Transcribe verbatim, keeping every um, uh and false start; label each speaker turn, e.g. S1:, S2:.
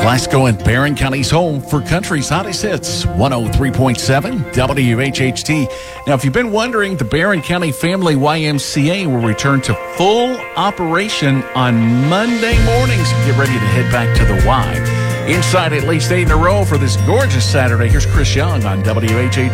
S1: Glasgow and Barron County's home for country's hottest hits, one oh three point seven W H H T. Now, if you've been wondering, the Barron County Family Y M C A will return to full operation on Monday mornings. Get ready to head back to the Y. Inside at least eight in a row for this gorgeous Saturday. Here's Chris Young on W H H T.